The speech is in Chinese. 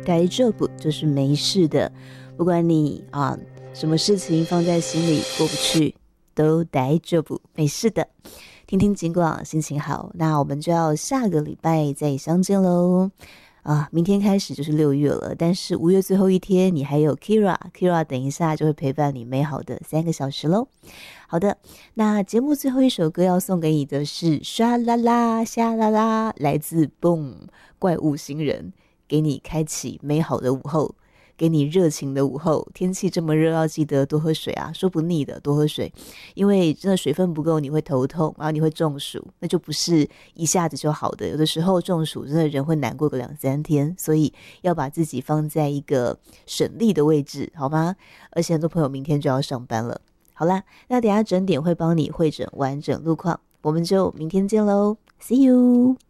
大丈夫就是没事的。不管你什么事情放在心里过不去，都大丈夫，没事的。听听警广，心情好。那我们就要下个礼拜再相见喽。明天开始就是6月了，但是5月最后一天，你还有 Kira 等一下就会陪伴你美好的3个小时喽。好的，那节目最后一首歌要送给你的是唰啦啦夏啦啦，来自 Boom 怪物新人，给你开启美好的午后，给你热情的午后。天气这么热，要记得多喝水啊，说不腻的，多喝水，因为真的水分不够你会头痛，然后你会中暑，那就不是一下子就好的。有的时候中暑真的人会难过个2-3天，所以要把自己放在一个省力的位置，好吗？而且很多朋友明天就要上班了。好啦，那等一下整点会帮你汇整完整路况，我们就明天见喽 ，See you。